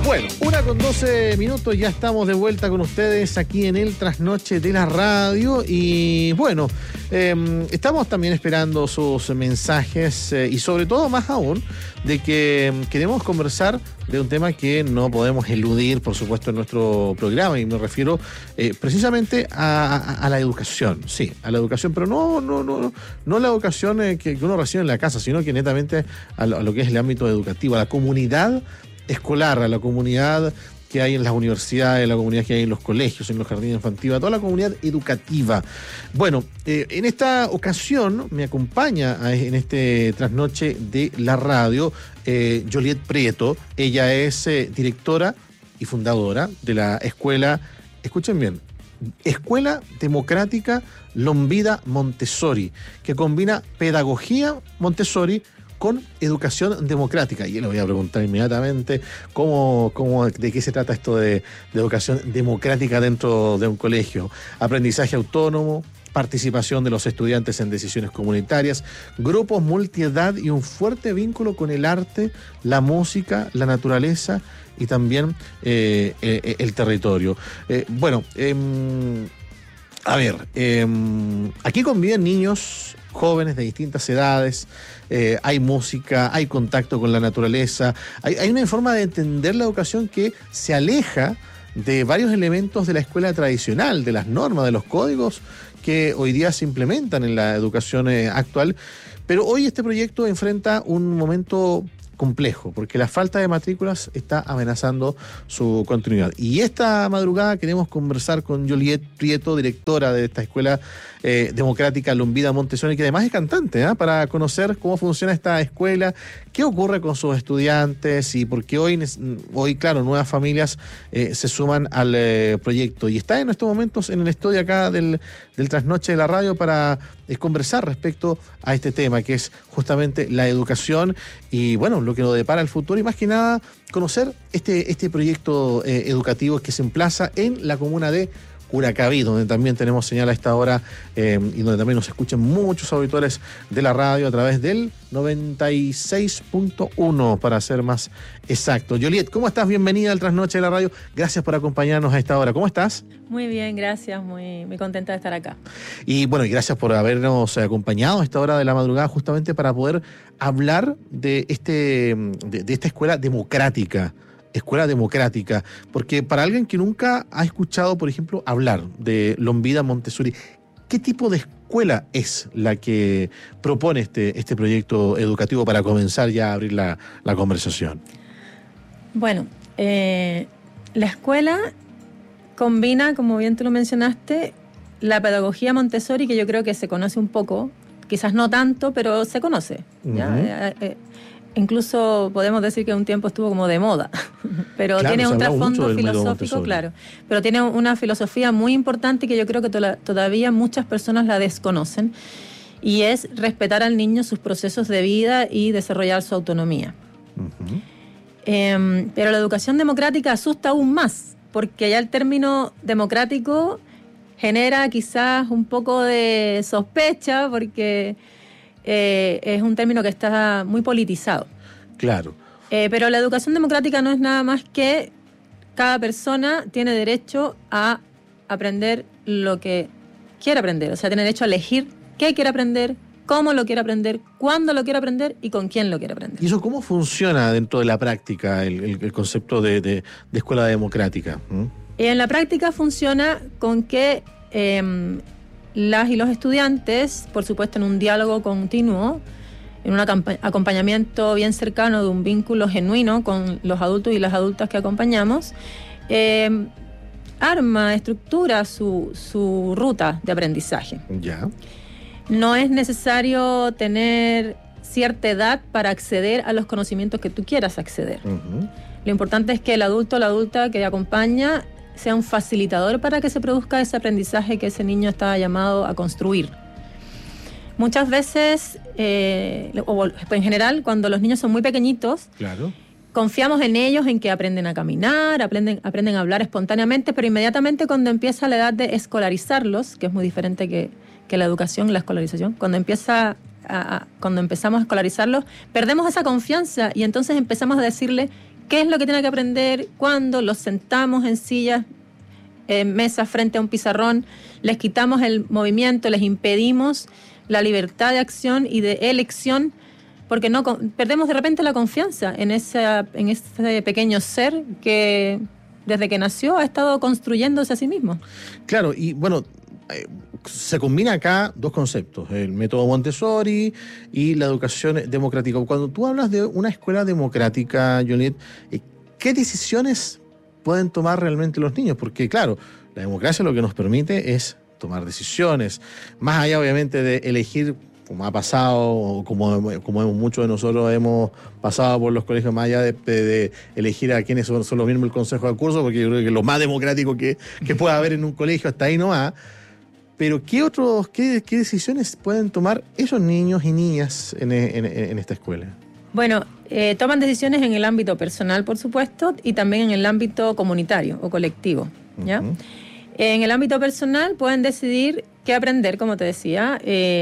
Bueno, 1:12, ya estamos de vuelta con ustedes aquí en el Trasnoche de la Radio y bueno, estamos también esperando sus mensajes y sobre todo más aún de que queremos conversar de un tema que no podemos eludir, por supuesto, en nuestro programa, y me refiero precisamente a la educación, sí, a la educación, pero no la educación que uno recibe en la casa, sino que netamente a lo que es el ámbito educativo, a la comunidad escolar, a la comunidad que hay en las universidades, a la comunidad que hay en los colegios, en los jardines infantiles, a toda la comunidad educativa. Bueno, en esta ocasión me acompaña en este trasnoche de la radio Joliet Prieto. Ella es directora y fundadora de la escuela, escuchen bien, Escuela Democrática Lombida Montessori, que combina pedagogía Montessori con educación democrática. Y yo le voy a preguntar inmediatamente de qué se trata esto de educación democrática dentro de un colegio. Aprendizaje autónomo, participación de los estudiantes en decisiones comunitarias, grupos multiedad y un fuerte vínculo con el arte, la música, la naturaleza y también el territorio. Aquí conviven niños, jóvenes de distintas edades, hay música, hay contacto con la naturaleza, hay una forma de entender la educación que se aleja de varios elementos de la escuela tradicional, de las normas, de los códigos que hoy día se implementan en la educación actual. Pero hoy este proyecto enfrenta un momento complejo, porque la falta de matrículas está amenazando su continuidad. Y esta madrugada queremos conversar con Joliet Prieto, directora de esta Escuela Democrática Lombida Montessori, que además es cantante, para conocer cómo funciona esta escuela, qué ocurre con sus estudiantes y por qué hoy claro, nuevas familias se suman al proyecto. Y está en estos momentos en el estudio acá del Trasnoche de la Radio para conversar respecto a este tema, que es justamente la educación y bueno, lo que nos depara el futuro, y más que nada conocer este proyecto educativo que se emplaza en la comuna de Curacaví, donde también tenemos señal a esta hora y donde también nos escuchan muchos auditores de la radio a través del 96.1 para ser más exacto. Joliet, ¿cómo estás? Bienvenida al Trasnoche de la Radio. Gracias por acompañarnos a esta hora. ¿Cómo estás? Muy bien, gracias. Muy contenta de estar acá. Y bueno, y gracias por habernos acompañado a esta hora de la madrugada justamente para poder hablar de esta escuela democrática. Escuela democrática, porque para alguien que nunca ha escuchado, por ejemplo, hablar de Lombida Montessori, ¿qué tipo de escuela es la que propone este proyecto educativo para comenzar ya a abrir la conversación? Bueno, la escuela combina, como bien tú lo mencionaste, la pedagogía Montessori, que yo creo que se conoce un poco, quizás no tanto, pero se conoce, ¿ya? Incluso podemos decir que un tiempo estuvo como de moda, pero claro, tiene un trasfondo filosófico, claro. Pero tiene una filosofía muy importante que yo creo que todavía muchas personas la desconocen, y es respetar al niño sus procesos de vida y desarrollar su autonomía. Uh-huh. Pero la educación democrática asusta aún más, porque ya el término democrático genera quizás un poco de sospecha, porque es un término que está muy politizado. Claro. Pero la educación democrática no es nada más que cada persona tiene derecho a aprender lo que quiere aprender. O sea, tiene derecho a elegir qué quiere aprender, cómo lo quiere aprender, cuándo lo quiere aprender y con quién lo quiere aprender. ¿Y eso cómo funciona dentro de la práctica, el concepto de escuela democrática? En la práctica funciona con que las y los estudiantes, por supuesto en un diálogo continuo, en un acompañamiento bien cercano de un vínculo genuino con los adultos y las adultas que acompañamos, estructura su ruta de aprendizaje. Ya. No es necesario tener cierta edad para acceder a los conocimientos que tú quieras acceder. Uh-huh. Lo importante es que el adulto o la adulta que acompaña sea un facilitador para que se produzca ese aprendizaje que ese niño está llamado a construir. Muchas veces, o en general, cuando los niños son muy pequeñitos, claro, confiamos en ellos, en que aprenden a caminar, aprenden a hablar espontáneamente, pero inmediatamente cuando empieza la edad de escolarizarlos, que es muy diferente que la educación, la escolarización, cuando empezamos a escolarizarlos, perdemos esa confianza y entonces empezamos a decirle qué es lo que tiene que aprender, cuándo, los sentamos en sillas, en mesas frente a un pizarrón, les quitamos el movimiento, les impedimos la libertad de acción y de elección, porque perdemos de repente la confianza en ese pequeño ser que desde que nació ha estado construyéndose a sí mismo. Claro, y bueno, se combina acá dos conceptos, el método Montessori y la educación democrática. Cuando tú hablas de una escuela democrática, Juliet, ¿qué decisiones pueden tomar realmente los niños? Porque claro, la democracia lo que nos permite es tomar decisiones, más allá obviamente de elegir, como ha pasado, como muchos de nosotros hemos pasado por los colegios, más allá de elegir a quienes son los miembros del consejo de curso, porque yo creo que es lo más democrático que pueda haber en un colegio, hasta ahí no va. Pero ¿qué decisiones pueden tomar esos niños y niñas en esta escuela? Bueno, toman decisiones en el ámbito personal, por supuesto, y también en el ámbito comunitario o colectivo, ¿ya? Uh-huh. En el ámbito personal pueden decidir qué aprender, como te decía.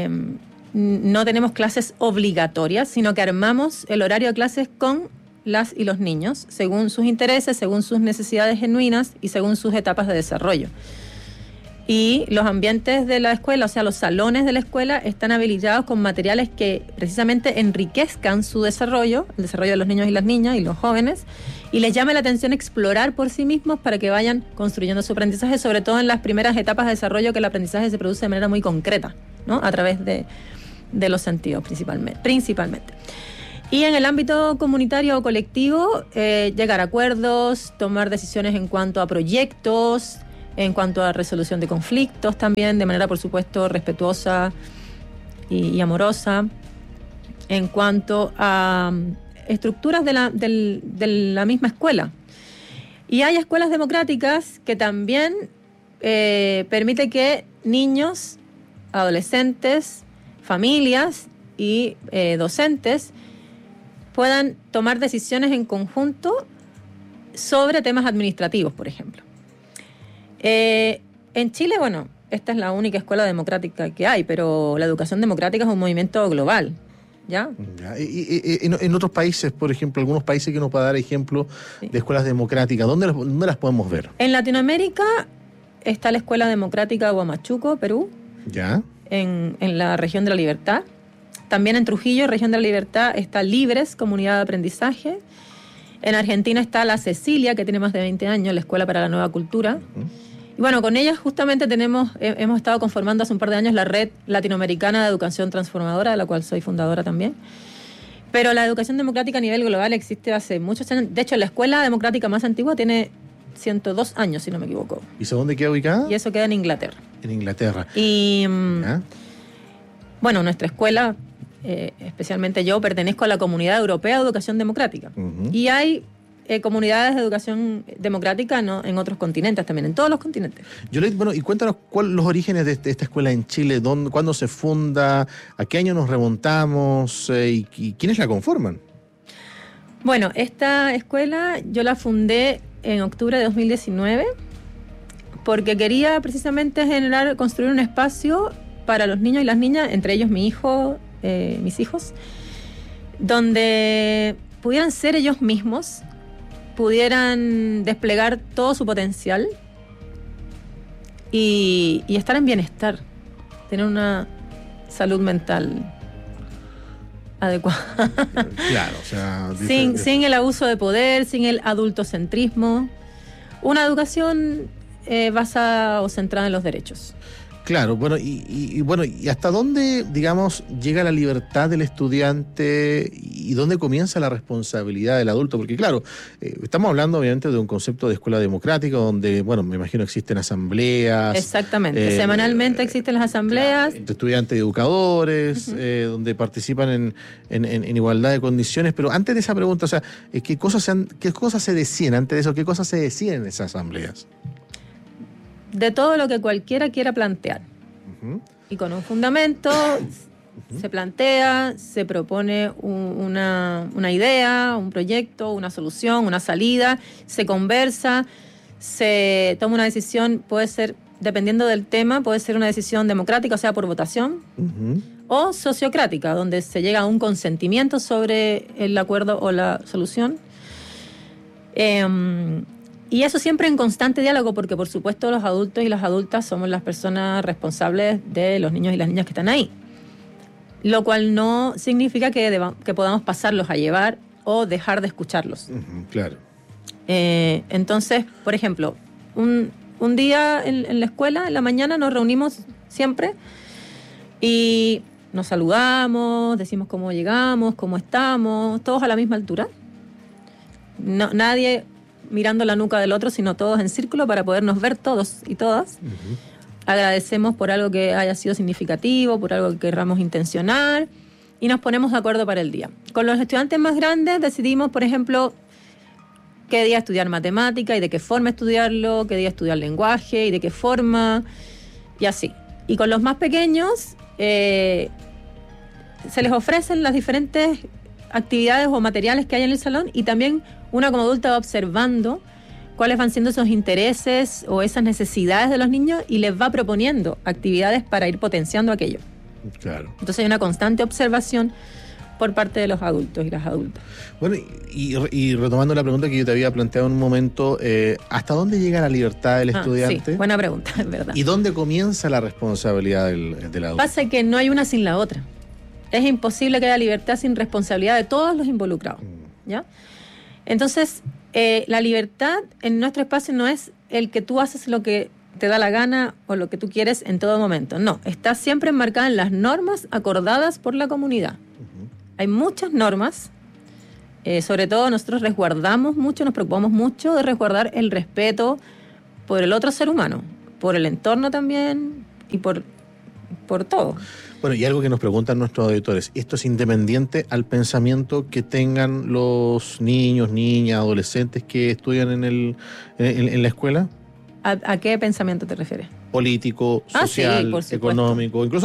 No tenemos clases obligatorias, sino que armamos el horario de clases con las y los niños, según sus intereses, según sus necesidades genuinas y según sus etapas de desarrollo. Y los ambientes de la escuela, o sea, los salones de la escuela, están habilitados con materiales que precisamente enriquezcan su desarrollo, el desarrollo de los niños y las niñas y los jóvenes, y les llame la atención explorar por sí mismos para que vayan construyendo su aprendizaje, sobre todo en las primeras etapas de desarrollo, que el aprendizaje se produce de manera muy concreta, ¿no? A través de los sentidos principalmente. Y en el ámbito comunitario o colectivo, llegar a acuerdos, tomar decisiones en cuanto a proyectos, en cuanto a resolución de conflictos también, de manera, por supuesto, respetuosa y amorosa, en cuanto a estructuras de la misma escuela. Y hay escuelas democráticas que también permiten que niños, adolescentes, familias y docentes puedan tomar decisiones en conjunto sobre temas administrativos, por ejemplo. En Chile, bueno, esta es la única escuela democrática que hay, pero la educación democrática es un movimiento global, ¿ya? Y en otros países, por ejemplo, algunos países que nos pueda dar ejemplo de escuelas democráticas, ¿dónde las podemos ver? En Latinoamérica está la Escuela Democrática de Huamachuco, Perú, ¿ya? En la región de La Libertad. También en Trujillo, región de La Libertad, está Libres, Comunidad de Aprendizaje. En Argentina está La Cecilia, que tiene más de 20 años, la Escuela para la Nueva Cultura. Uh-huh. Y bueno, con ellas justamente hemos estado conformando hace un par de años la Red Latinoamericana de Educación Transformadora, de la cual soy fundadora también. Pero la educación democrática a nivel global existe hace muchos años. De hecho, la escuela democrática más antigua tiene 102 años, si no me equivoco. ¿Y dónde queda ubicada? Y eso queda en Inglaterra. En Inglaterra. Y bueno, nuestra escuela, especialmente yo, pertenezco a la Comunidad Europea de Educación Democrática. Uh-huh. Y hay comunidades de educación democrática, ¿no?, en otros continentes también, en todos los continentes. Yolet, bueno, y cuéntanos los orígenes de esta escuela en Chile, cuándo se funda, a qué año nos remontamos y quiénes la conforman. Bueno, esta escuela yo la fundé en octubre de 2019 porque quería precisamente construir un espacio para los niños y las niñas, entre ellos mis hijos, donde pudieran ser ellos mismos, pudieran desplegar todo su potencial y estar en bienestar, tener una salud mental adecuada. Claro, o sea... sin el abuso de poder, sin el adultocentrismo. Una educación basada o centrada en los derechos. Claro, bueno, y hasta dónde, digamos, llega la libertad del estudiante y dónde comienza la responsabilidad del adulto, porque claro, estamos hablando obviamente de un concepto de escuela democrática donde, bueno, me imagino existen asambleas. Exactamente, semanalmente existen las asambleas. Claro, de estudiantes y educadores, uh-huh, donde participan en igualdad de condiciones, pero antes de esa pregunta, o sea, ¿qué cosas se deciden antes de eso? ¿Qué cosas se deciden en esas asambleas? De todo lo que cualquiera quiera plantear. Uh-huh. Y con un fundamento uh-huh, se plantea, se propone una idea, un proyecto, una solución, una salida, se conversa, se toma una decisión, puede ser, dependiendo del tema, puede ser una decisión democrática, o sea, por votación, uh-huh, o sociocrática, donde se llega a un consentimiento sobre el acuerdo o la solución. Y eso siempre en constante diálogo, porque por supuesto los adultos y las adultas somos las personas responsables de los niños y las niñas que están ahí. Lo cual no significa que podamos pasarlos a llevar o dejar de escucharlos. Claro. Entonces, por ejemplo, un día en la escuela, en la mañana, nos reunimos siempre y nos saludamos, decimos cómo llegamos, cómo estamos, todos a la misma altura. No, nadie mirando la nuca del otro, sino todos en círculo para podernos ver todos y todas. Agradecemos por algo que haya sido significativo, por algo que querramos intencionar y nos ponemos de acuerdo para el día. Con los estudiantes más grandes decidimos, por ejemplo, qué día estudiar matemática y de qué forma estudiarlo, qué día estudiar lenguaje y de qué forma, y así. Y con los más pequeños se les ofrecen las diferentes actividades o materiales que hay en el salón y también una como adulta va observando cuáles van siendo esos intereses o esas necesidades de los niños y les va proponiendo actividades para ir potenciando aquello. Claro. Entonces hay una constante observación por parte de los adultos y las adultas. Bueno, y retomando la pregunta que yo te había planteado en un momento, ¿hasta dónde llega la libertad del estudiante? Sí, buena pregunta, es verdad. ¿Y dónde comienza la responsabilidad del adulto? Pasa que no hay una sin la otra. Es imposible que haya libertad sin responsabilidad de todos los involucrados, ¿ya? Entonces, la libertad en nuestro espacio no es el que tú haces lo que te da la gana o lo que tú quieres en todo momento. No, está siempre enmarcada en las normas acordadas por la comunidad. Hay muchas normas, sobre todo nosotros resguardamos mucho, nos preocupamos mucho de resguardar el respeto por el otro ser humano, por el entorno también y por todo. Bueno, y algo que nos preguntan nuestros auditores, ¿esto es independiente al pensamiento que tengan los niños, niñas, adolescentes que estudian en la escuela? ¿A qué pensamiento te refieres? Político, social, sí, por supuesto. económico, incluso